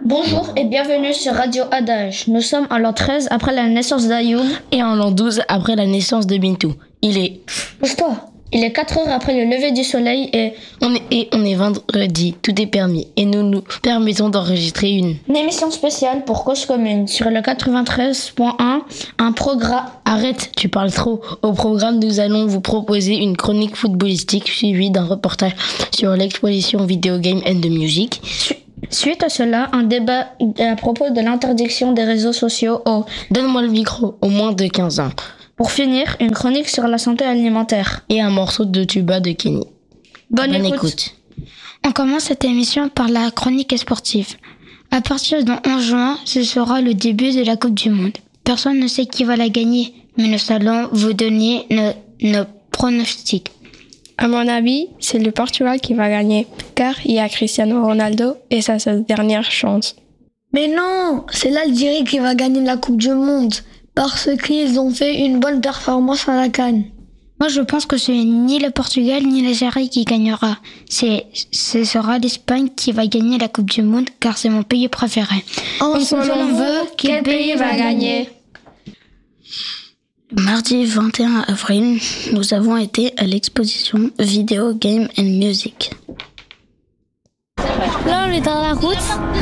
Bonjour et bienvenue sur Radio Adage. Nous sommes en l'an 13 après la naissance d'Ayoub et en l'an 12 après la naissance de Bintou. Pousse-toi. Il est 4 heures après le lever du soleil et on est vendredi, tout est permis et nous nous permettons d'enregistrer une émission spéciale pour Cause Commune sur le 93.1, un programme... Arrête, tu parles trop. Au programme, nous allons vous proposer une chronique footballistique suivie d'un reportage sur l'exposition Video Game and the Music. Suite à cela, un débat à propos de l'interdiction des réseaux sociaux aux... Donne-moi le micro, au moins de 15 ans. Pour finir, une chronique sur la santé alimentaire. Et un morceau de tuba de Kenny. Bonne écoute. On commence cette émission par la chronique sportive. À partir du 11 juin, ce sera le début de la Coupe du Monde. Personne ne sait qui va la gagner, mais nous allons vous donner nos pronostics. À mon avis, c'est le Portugal qui va gagner, car il y a Cristiano Ronaldo et c'est sa dernière chance. Mais non, c'est l'Algérie qui va gagner la Coupe du Monde, parce qu'ils ont fait une bonne performance à la CAN. Moi, je pense que c'est ni le Portugal ni l'Algérie qui gagnera. Ce sera l'Espagne qui va gagner la Coupe du Monde, car c'est mon pays préféré. Selon vous, quel pays va gagner ? Le mardi 21 avril, nous avons été à l'exposition Video Game and Music. Là, on est dans la route.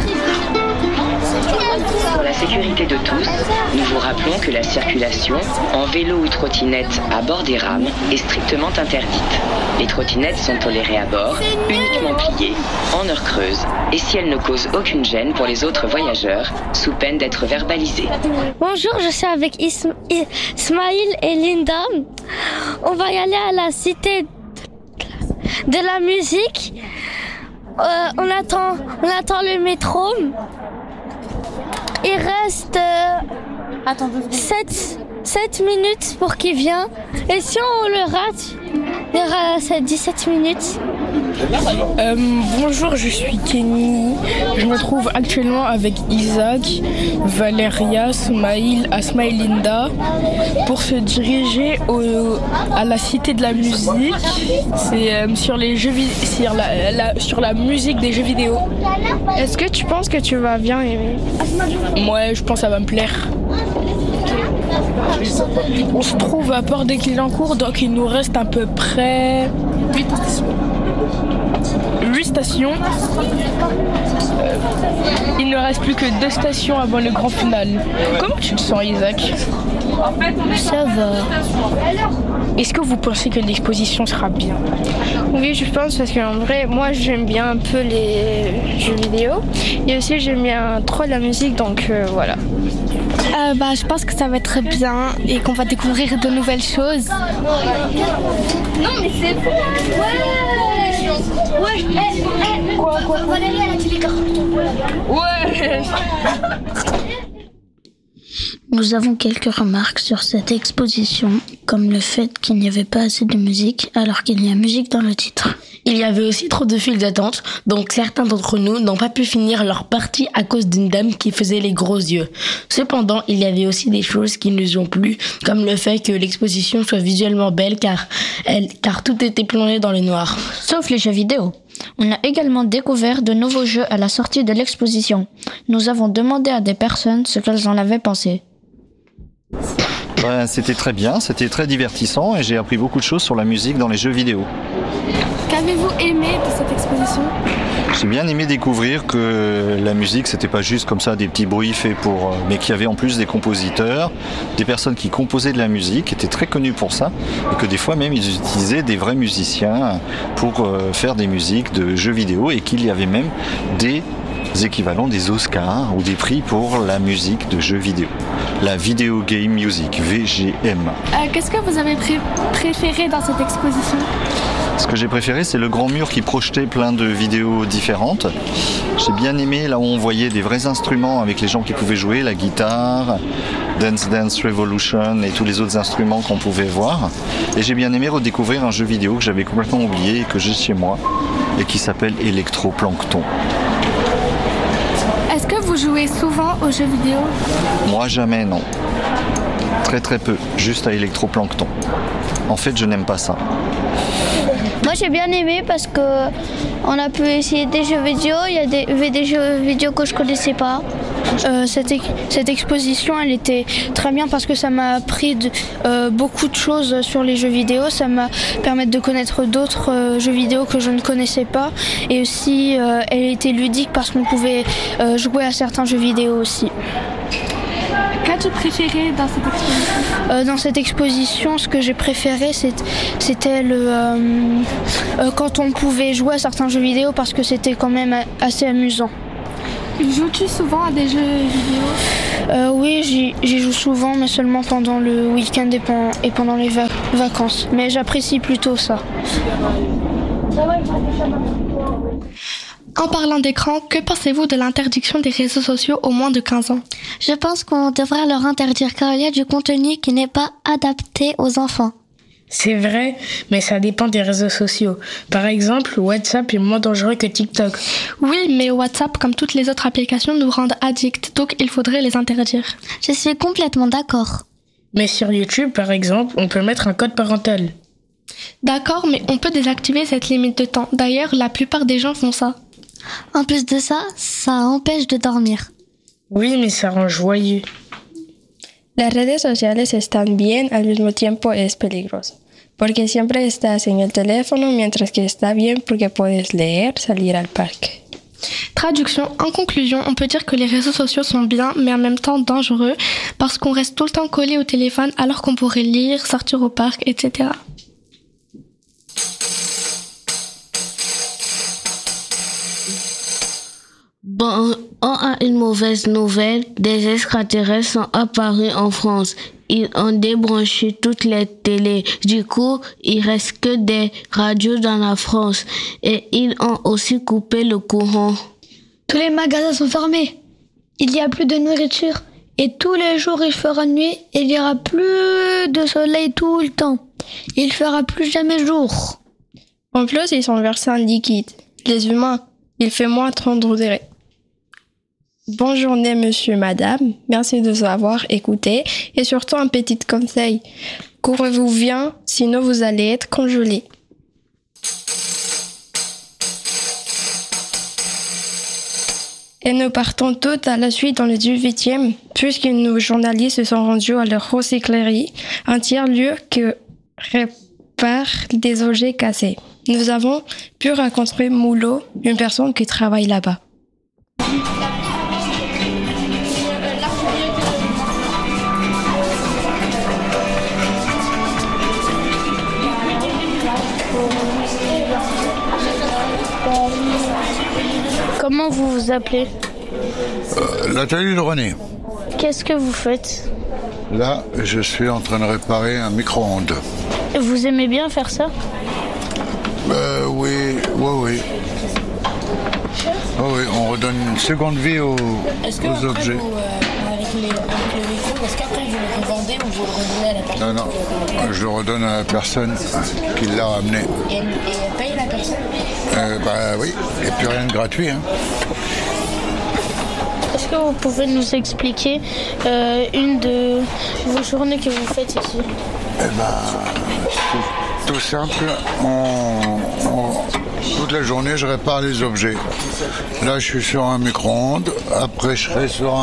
Pour la sécurité de tous, nous vous rappelons que la circulation en vélo ou trottinette à bord des rames est strictement interdite. Les trottinettes sont tolérées à bord, uniquement pliées, en heure creuse, et si elles ne causent aucune gêne pour les autres voyageurs, sous peine d'être verbalisées. Bonjour, je suis avec Ismaïl et Linda. On va y aller à la cité de la musique. On attend le métro. Il reste 7 minutes pour qu'il vienne. Et si on le rate, il reste 17 minutes. Bonjour, je suis Kenny. Je me trouve actuellement avec Isaac, Valéria, Smaïl, Asma et Linda pour se diriger à la Cité de la Musique. C'est sur les jeux sur la musique des jeux vidéo. Est-ce que tu penses que tu vas bien aimer ? Ouais, je pense que ça va me plaire. On se trouve à Port des Clignancourt, donc il nous reste à peu près 8 stations. Il ne reste plus que 2 stations avant le grand final. Comment tu te sens, Isaac ? Ça va. Est-ce que vous pensez que l'exposition sera bien ? Oui, je pense, parce qu'en vrai, moi j'aime bien un peu les jeux vidéo. Et aussi j'aime bien trop la musique, donc voilà. Je pense que ça va être bien et qu'on va découvrir de nouvelles choses. Non, mais c'est bon. Quoi on va aller à la télécarte. Ouais. Nous avons quelques remarques sur cette exposition, comme le fait qu'il n'y avait pas assez de musique alors qu'il y a musique dans le titre. Il y avait aussi trop de files d'attente, donc certains d'entre nous n'ont pas pu finir leur partie à cause d'une dame qui faisait les gros yeux. Cependant, il y avait aussi des choses qui nous ont plu, comme le fait que l'exposition soit visuellement belle car tout était plongé dans le noir. Sauf les jeux vidéo. On a également découvert de nouveaux jeux à la sortie de l'exposition. Nous avons demandé à des personnes ce qu'elles en avaient pensé. C'était très bien, c'était très divertissant et j'ai appris beaucoup de choses sur la musique dans les jeux vidéo. Qu'avez-vous aimé de cette exposition ? J'ai bien aimé découvrir que la musique, c'était pas juste comme ça des petits bruits faits mais qu'il y avait en plus des compositeurs, des personnes qui composaient de la musique, qui étaient très connues pour ça, et que des fois même ils utilisaient des vrais musiciens pour faire des musiques de jeux vidéo, et qu'il y avait même des équivalents des Oscars ou des prix pour la musique de jeux vidéo. La Video Game Music, VGM. Qu'est-ce que vous avez préféré dans cette exposition ? Ce que j'ai préféré, c'est le grand mur qui projetait plein de vidéos différentes. J'ai bien aimé là où on voyait des vrais instruments avec les gens qui pouvaient jouer, la guitare, Dance Dance Revolution et tous les autres instruments qu'on pouvait voir. Et j'ai bien aimé redécouvrir un jeu vidéo que j'avais complètement oublié et que j'ai chez moi et qui s'appelle Electroplankton. Est-ce que vous jouez souvent aux jeux vidéo ? Moi, jamais, non. Très très peu, juste à Electroplankton. En fait, je n'aime pas ça. Moi j'ai bien aimé parce que on a pu essayer des jeux vidéo, il y avait des jeux vidéo que je connaissais pas. Cette exposition elle était très bien parce que ça m'a appris beaucoup de choses sur les jeux vidéo, ça m'a permis de connaître d'autres jeux vidéo que je ne connaissais pas et aussi elle était ludique parce qu'on pouvait jouer à certains jeux vidéo aussi. Qu'as-tu préféré dans cette exposition? Dans cette exposition, ce que j'ai préféré, c'était quand on pouvait jouer à certains jeux vidéo parce que c'était quand même assez amusant. Joues-tu souvent à des jeux vidéo? Oui, j'y joue souvent, mais seulement pendant le week-end et pendant les vacances. Mais j'apprécie plutôt ça. En parlant d'écran, que pensez-vous de l'interdiction des réseaux sociaux aux moins de 15 ans? Je pense qu'on devrait leur interdire car il y a du contenu qui n'est pas adapté aux enfants. C'est vrai, mais ça dépend des réseaux sociaux. Par exemple, WhatsApp est moins dangereux que TikTok. Oui, mais WhatsApp, comme toutes les autres applications, nous rendent addicts, donc il faudrait les interdire. Je suis complètement d'accord. Mais sur YouTube, par exemple, on peut mettre un code parental. D'accord, mais on peut désactiver cette limite de temps. D'ailleurs, la plupart des gens font ça. En plus de ça, ça empêche de dormir. Oui, mais ça rend joyeux. Las redes sociales están bien, al mismo tiempo es peligroso, porque siempre estás en el teléfono, mientras que está bien porque puedes leer, salir al parque. Traduction, en conclusion, on peut dire que les réseaux sociaux sont bien, mais en même temps dangereux, parce qu'on reste tout le temps collé au téléphone alors qu'on pourrait lire, sortir au parc, etc. Bon, on a une mauvaise nouvelle. Des extraterrestres sont apparus en France. Ils ont débranché toutes les télés. Du coup, il reste que des radios dans la France. Et ils ont aussi coupé le courant. Tous les magasins sont fermés. Il n'y a plus de nourriture. Et tous les jours, il fera nuit. Et il n'y aura plus de soleil tout le temps. Il fera plus jamais jour. En plus, ils sont versés en liquide. Les humains, il fait moins 30 degrés. Bonne journée, monsieur, madame. Merci de nous avoir écoutés. Et surtout, un petit conseil. Couvrez-vous bien, sinon vous allez être congelés. Et nous partons toutes à la suite dans le 18e, puisque nos journalistes se sont rendus à la recyclerie, un tiers-lieu qui répare des objets cassés. Nous avons pu rencontrer Moulot, une personne qui travaille là-bas. Comment vous vous appelez? L'atelier de René. Qu'est-ce que vous faites? Là, je suis en train de réparer un micro-ondes. Vous aimez bien faire ça? Oui. Oui, on redonne une seconde vie aux objets. Avec le micro, est-ce qu'après vous le revendez ou vous le redonnez à la personne? Non, je le redonne à la personne qui l'a ramené. Et elle paye la personne? Oui, et puis rien de gratuit. Hein. Est-ce que vous pouvez nous expliquer une de vos journées que vous faites ici? C'est tout simple. Toute la journée, je répare les objets. Là, je suis sur un micro-ondes. Après, je serai sur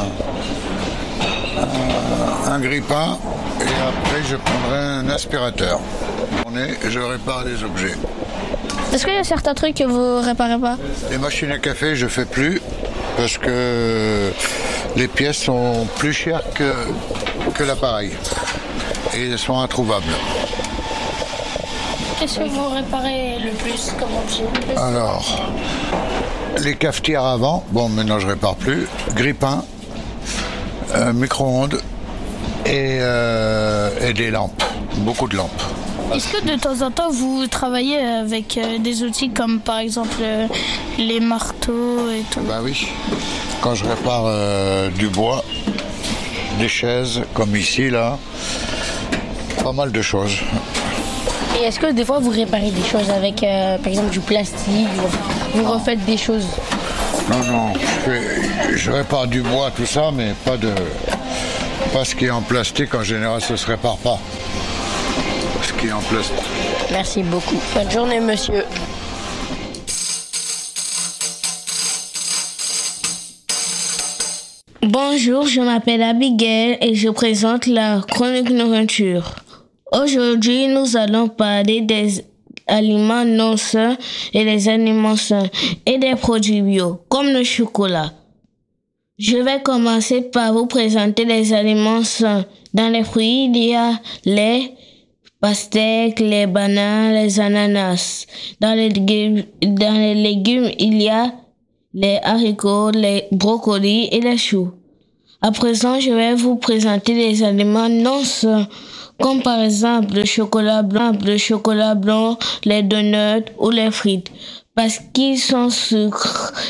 un grille-pain. Et après, je prendrai un aspirateur. Je répare les objets. Est-ce qu'il y a certains trucs que vous réparez pas? Les machines à café, je fais plus parce que les pièces sont plus chères que l'appareil et elles sont introuvables. Qu'est-ce que vous réparez le plus comme objet? Alors, les cafetières avant, bon maintenant je répare plus, grille-pain, micro-ondes et des lampes, beaucoup de lampes. Est-ce que de temps en temps vous travaillez avec des outils comme par exemple les marteaux et tout? Oui, quand je répare du bois, des chaises comme ici là, pas mal de choses. Et est-ce que des fois vous réparez des choses avec par exemple du plastique, vous refaites des choses? Non, je répare du bois, tout ça, mais pas ce qui est en plastique, en général ça se répare pas. ce qui est en plastique. Merci beaucoup. Bonne journée, monsieur. Bonjour, je m'appelle Abigail et je présente la chronique nourriture. Aujourd'hui, nous allons parler des aliments non sains et des aliments sains et des produits bio, comme le chocolat. Je vais commencer par vous présenter les aliments sains. Dans les fruits, il y a les pastèques, les bananes, les ananas. Dans les légumes, il y a les haricots, les brocolis et les choux. À présent, je vais vous présenter les aliments non sains, comme par exemple le chocolat blanc, les donuts ou les frites, parce qu'ils sont sucres